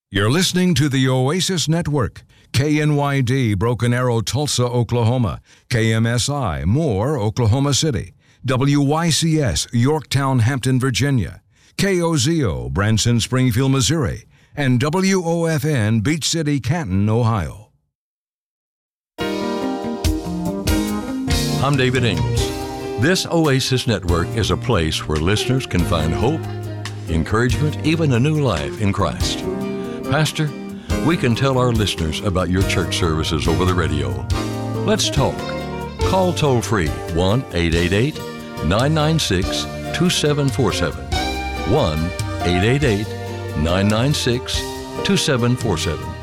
You're listening to the Oasis Network. KNYD, Broken Arrow, Tulsa, Oklahoma. KMSI, Moore, Oklahoma City. WYCS, Yorktown, Hampton, Virginia. KOZO, Branson, Springfield, Missouri. And WOFN, Beach City, Canton, Ohio. I'm David Ingles. This Oasis Network is a place where listeners can find hope, encouragement, even a new life in Christ. Pastor, we can tell our listeners about your church services over the radio. Let's talk. Call toll-free 1-888-996-2747. 1-888-996-2747.